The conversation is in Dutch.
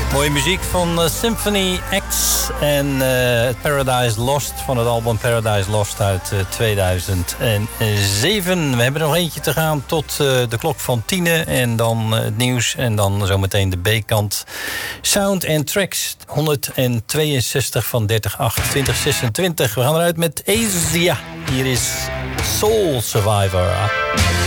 Mooie muziek van Symphony X en Paradise Lost van het album Paradise Lost uit 2007. We hebben er nog eentje te gaan tot de klok van 10 en dan het nieuws en dan zometeen de B-kant. Sound and Tracks 162 van 30/8/2026. We gaan eruit met Asia. Hier is Soul Survivor.